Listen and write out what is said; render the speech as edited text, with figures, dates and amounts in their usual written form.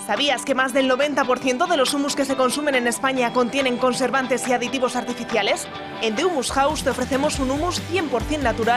¿Sabías que más del 90% de los humus que se consumen en España contienen conservantes y aditivos artificiales? En The Humus House te ofrecemos un humus 100% natural